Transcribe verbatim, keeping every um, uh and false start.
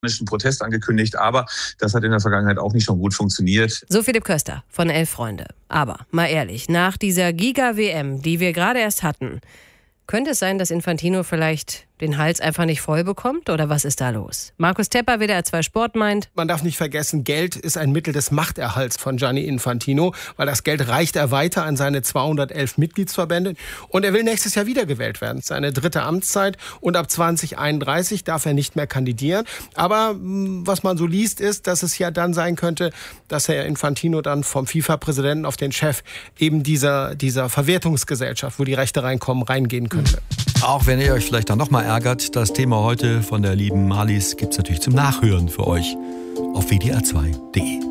Protest angekündigt, aber das hat in der Vergangenheit auch nicht schon gut funktioniert. So Philipp Köster von Elf Freunde. Aber mal ehrlich, nach dieser Giga-W M, die wir gerade erst hatten, könnte es sein, dass Infantino vielleicht den Hals einfach nicht voll bekommt? Oder was ist da los? Markus Tepper, W D R zwei Sport, meint: Man darf nicht vergessen, Geld ist ein Mittel des Machterhalts von Gianni Infantino, weil das Geld reicht er weiter an seine zweihundertelf Mitgliedsverbände. Und er will nächstes Jahr wiedergewählt werden. Seine dritte Amtszeit. Und ab zwanzig einunddreißig darf er nicht mehr kandidieren. Aber was man so liest, ist, dass es ja dann sein könnte, dass Herr Infantino dann vom FIFA-Präsidenten auf den Chef eben dieser, dieser Verwertungsgesellschaft, wo die Rechte reinkommen, reingehen könnte. Auch wenn ihr euch vielleicht dann nochmal ärgert, das Thema heute von der lieben Marlies gibt es natürlich zum Nachhören für euch auf w d r zwei punkt d e.